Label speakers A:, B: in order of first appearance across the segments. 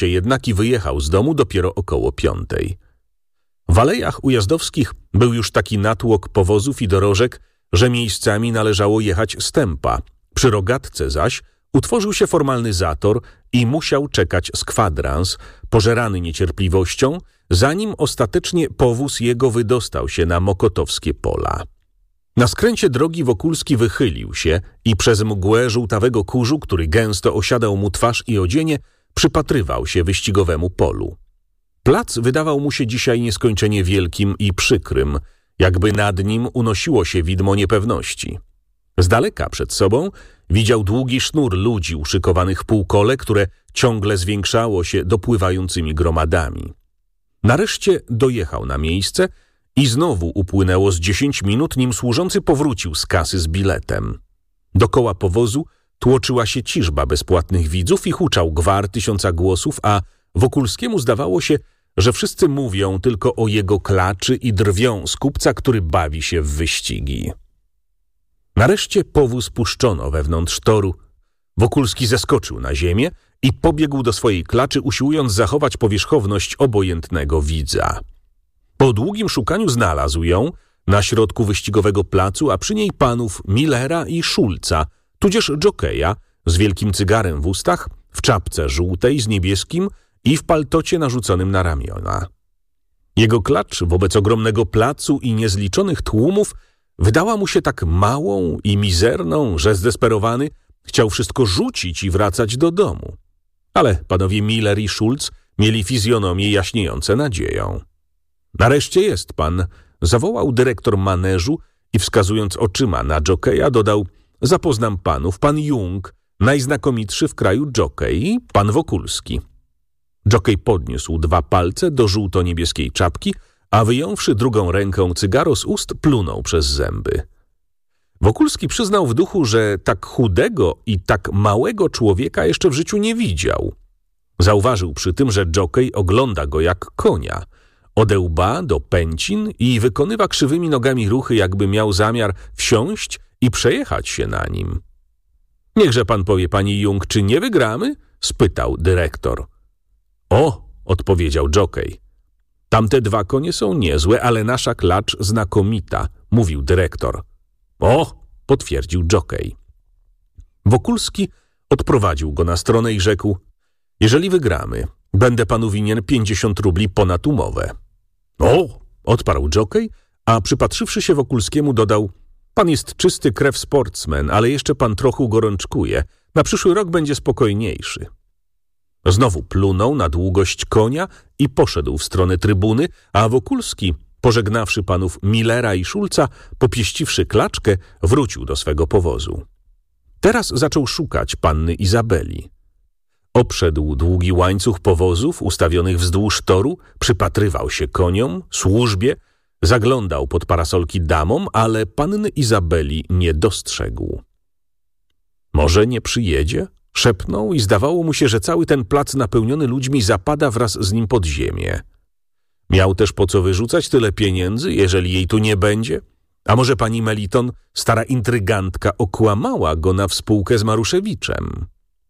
A: jednak i wyjechał z domu dopiero około 5:00. W alejach ujazdowskich był już taki natłok powozów i dorożek, że miejscami należało jechać stępa. Przy rogatce zaś utworzył się formalny zator i musiał czekać skwadrans, pożerany niecierpliwością, zanim ostatecznie powóz jego wydostał się na mokotowskie pola. Na skręcie drogi Wokulski wychylił się i przez mgłę żółtawego kurzu, który gęsto osiadał mu twarz i odzienie, przypatrywał się wyścigowemu polu. Plac wydawał mu się dzisiaj nieskończenie wielkim i przykrym, jakby nad nim unosiło się widmo niepewności. Z daleka przed sobą widział długi sznur ludzi uszykowanych w półkole, które ciągle zwiększało się dopływającymi gromadami. Nareszcie dojechał na miejsce i znowu upłynęło z 10 minut, nim służący powrócił z kasy z biletem. Dokoła powozu tłoczyła się ciżba bezpłatnych widzów i huczał gwar 1000 głosów, a Wokulskiemu zdawało się, że wszyscy mówią tylko o jego klaczy i drwią z kupca, który bawi się w wyścigi. Nareszcie powóz puszczono wewnątrz toru. Wokulski zeskoczył na ziemię i pobiegł do swojej klaczy, usiłując zachować powierzchowność obojętnego widza. Po długim szukaniu znalazł ją na środku wyścigowego placu, a przy niej panów Millera i Schulza, tudzież dżokeja z wielkim cygarem w ustach, w czapce żółtej z niebieskim i w paltocie narzuconym na ramiona. Jego klacz wobec ogromnego placu i niezliczonych tłumów wydała mu się tak małą i mizerną, że zdesperowany chciał wszystko rzucić i wracać do domu. Ale panowie Miller i Schulz mieli fizjonomie jaśniejące nadzieją. Nareszcie jest pan, zawołał dyrektor maneżu i wskazując oczyma na dżokeja dodał: zapoznam panów, pan Jung, najznakomitszy w kraju dżokej, i pan Wokulski. Dżokej podniósł 2 palce do żółto-niebieskiej czapki, a wyjąwszy drugą ręką cygaro z ust, plunął przez zęby. Wokulski przyznał w duchu, że tak chudego i tak małego człowieka jeszcze w życiu nie widział. Zauważył przy tym, że dżokej ogląda go jak konia, ode łba do pęcin i wykonywa krzywymi nogami ruchy, jakby miał zamiar wsiąść i przejechać się na nim. Niechże pan powie, pani Jung, czy nie wygramy? Spytał dyrektor. O, odpowiedział dżokej. Tamte 2 konie są niezłe, ale nasza klacz znakomita, mówił dyrektor. O, potwierdził dżokej. Wokulski odprowadził go na stronę i rzekł: jeżeli wygramy, będę panu winien 50 rubli ponad umowę. O, odparł dżokej, a przypatrzywszy się Wokulskiemu dodał: pan jest czysty krew sportsmen, ale jeszcze pan trochę gorączkuje. Na przyszły rok będzie spokojniejszy. Znowu plunął na długość konia i poszedł w stronę trybuny, a Wokulski, pożegnawszy panów Millera i Schulza, popieściwszy klaczkę, wrócił do swego powozu. Teraz zaczął szukać panny Izabeli. Obszedł długi łańcuch powozów ustawionych wzdłuż toru, przypatrywał się koniom, służbie, zaglądał pod parasolki damom, ale panny Izabeli nie dostrzegł. Może nie przyjedzie? Szepnął i zdawało mu się, że cały ten plac napełniony ludźmi zapada wraz z nim pod ziemię. Miał też po co wyrzucać tyle pieniędzy, jeżeli jej tu nie będzie? A może pani Meliton, stara intrygantka, okłamała go na współkę z Maruszewiczem?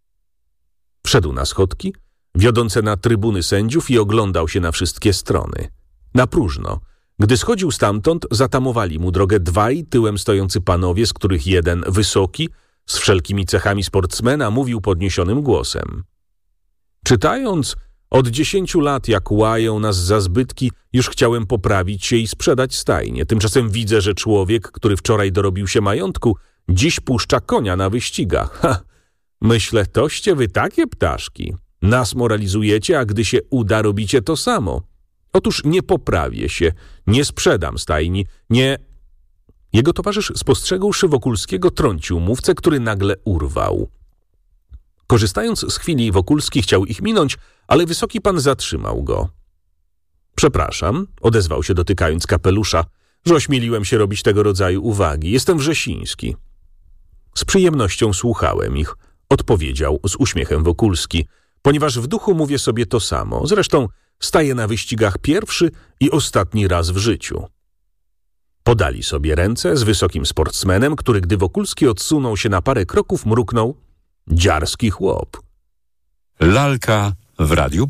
A: Wszedł na schodki, wiodące na trybuny sędziów i oglądał się na wszystkie strony. Na próżno. Gdy schodził stamtąd, zatamowali mu drogę 2 tyłem stojący panowie, z których jeden, wysoki, z wszelkimi cechami sportsmena, mówił podniesionym głosem. Czytając od 10 lat, jak łają nas za zbytki, już chciałem poprawić się i sprzedać stajnię. Tymczasem widzę, że człowiek, który wczoraj dorobił się majątku, dziś puszcza konia na wyścigach. Ha! Myślę, toście wy takie ptaszki. Nas moralizujecie, a gdy się uda, robicie to samo. Otóż nie poprawię się, nie sprzedam stajni, nie... Jego towarzysz, spostrzegłszy Wokulskiego, trącił mówcę, który nagle urwał. Korzystając z chwili, Wokulski chciał ich minąć, ale wysoki pan zatrzymał go. Przepraszam, odezwał się dotykając kapelusza, że ośmieliłem się robić tego rodzaju uwagi. Jestem Wrzesiński. Z przyjemnością słuchałem ich, odpowiedział z uśmiechem Wokulski, ponieważ w duchu mówię sobie to samo. Zresztą staję na wyścigach pierwszy i ostatni raz w życiu. Podali sobie ręce z wysokim sportsmenem, który, gdy Wokulski odsunął się na parę kroków, mruknął: dziarski chłop.
B: Lalka W radiu